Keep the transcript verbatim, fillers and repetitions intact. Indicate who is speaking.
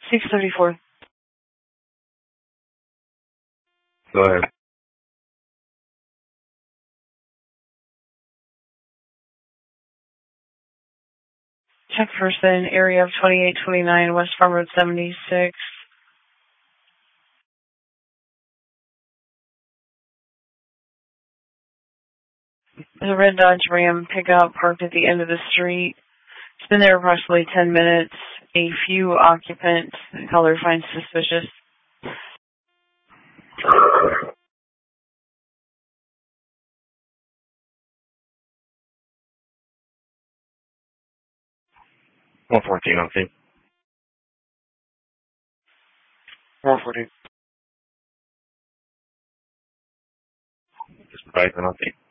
Speaker 1: six thirty-four.
Speaker 2: Go ahead.
Speaker 1: Check person, area of twenty-eight twenty-nine, West Farm Road seventy-six. There's a red Dodge Ram pickup parked at the end of the street. It's been there approximately ten minutes. A few occupants. The color finds suspicious.
Speaker 2: one fourteen, okay. one fourteen. Just right, okay.